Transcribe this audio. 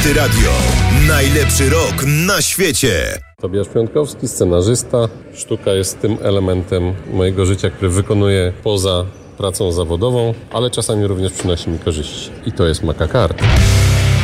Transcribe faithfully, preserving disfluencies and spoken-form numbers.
Ty Radio. Najlepszy rok na świecie. Tobiasz Piątkowski, scenarzysta. Sztuka jest tym elementem mojego życia, który wykonuję poza pracą zawodową, ale czasami również przynosi mi korzyści. I to jest Makakart.